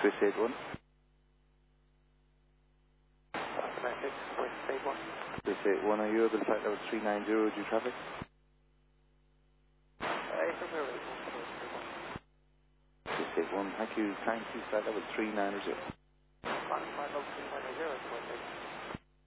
Swiss 81. Message, Swiss 81. Swiss 81, are you able to flight level 390 due traffic? From here, Swiss 81, thank you, flight level 390. flight level 390, Swiss 81.